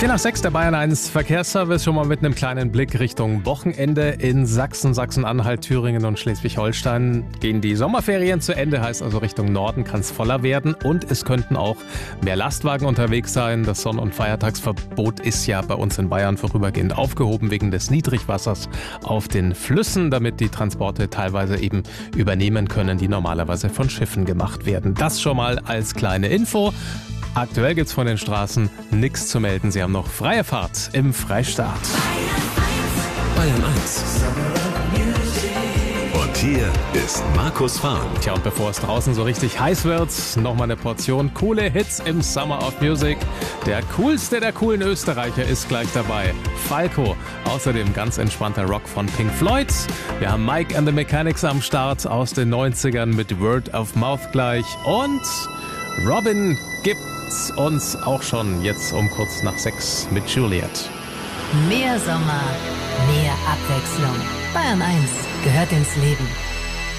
4 nach 6, der Bayern 1 Verkehrsservice. Schon mal mit einem kleinen Blick Richtung Wochenende in Sachsen, Sachsen-Anhalt, Thüringen und Schleswig-Holstein gehen die Sommerferien zu Ende. Heißt also Richtung Norden kann es voller werden und es könnten auch mehr Lastwagen unterwegs sein. Das Sonn- und Feiertagsverbot ist ja bei uns in Bayern vorübergehend aufgehoben wegen des Niedrigwassers auf den Flüssen, damit die Transporte teilweise eben übernehmen können, die normalerweise von Schiffen gemacht werden. Das schon mal als kleine Info. Aktuell gibt's von den Straßen nichts zu melden. Sie haben noch freie Fahrt im Freistaat. Bayern 1. Und hier ist Markus Fahren. Tja, und bevor es draußen so richtig heiß wird, nochmal eine Portion coole Hits im Summer of Music. Der coolste der coolen Österreicher ist gleich dabei. Falco. Außerdem ganz entspannter Rock von Pink Floyd. Wir haben Mike and the Mechanics am Start aus den 90ern mit Word of Mouth gleich. Und Robin gibt's uns auch schon jetzt um kurz nach 6 mit Juliet. Mehr Sommer, mehr Abwechslung. Bayern 1 gehört ins Leben.